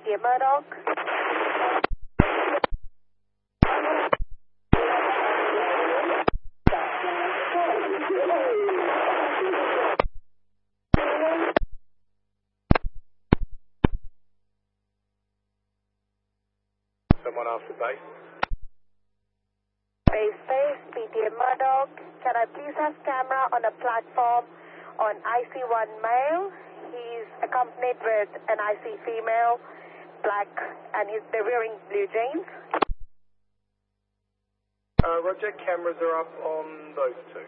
PTA Murdoch. Someone after base. Base, PTA Murdoch. Can I please have camera on a platform on IC1 male? He's accompanied with an IC female, black, and they're wearing blue jeans. Roger, cameras are up on those two.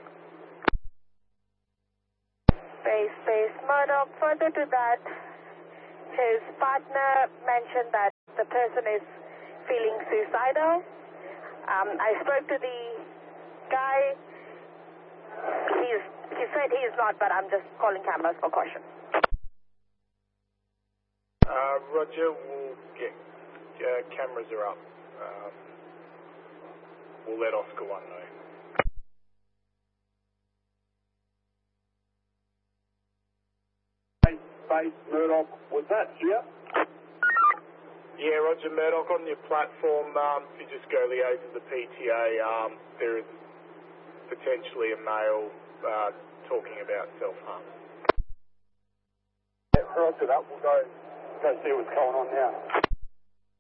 Base, Murdoch. Further to that, his partner mentioned that the person is feeling suicidal. I spoke to the guy. He said he is not, but I'm just calling cameras for caution. Roger, we'll get cameras are up. We'll let Oscar 1 know. Base, Murdoch, was that here? Yeah, Roger, Murdoch, on your platform, if you just go liaise with the PTA, there is potentially a male talking about self-harm. Yeah, Roger that. We'll go see what's going on now.